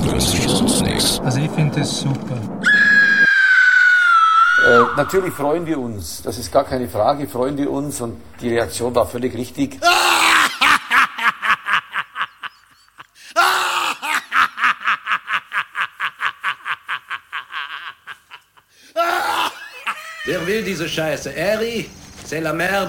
interessiert uns nichts. Also ich finde das super. Natürlich freuen wir uns, das ist gar keine Frage, freuen wir uns und die Reaktion war völlig richtig. Wer will diese Scheiße? Eri, c'est la merde.